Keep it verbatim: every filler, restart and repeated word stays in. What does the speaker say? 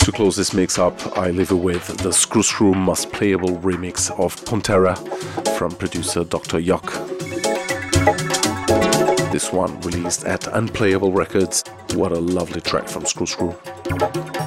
To close this mix up, I leave you with the Screw Screw Must Playable remix of Pantera from producer Doctor Yok. This one released at Unplayable Records. What a lovely track from Screw Screw.